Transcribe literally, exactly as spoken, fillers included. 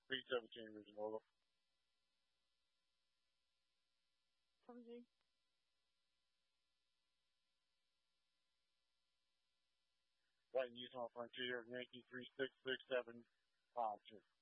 three seventeen original. Over. Coming. White and Utah Frontier, Yankee three six six seven five two.